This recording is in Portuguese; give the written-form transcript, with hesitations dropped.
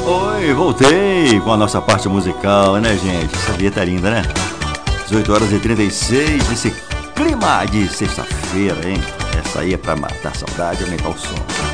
Oi, voltei com a nossa parte musical, né, gente? Essa vinheta é linda, né? 18h36, esse clima de sexta-feira, hein? Essa aí é pra matar a saudade e aumentar o som.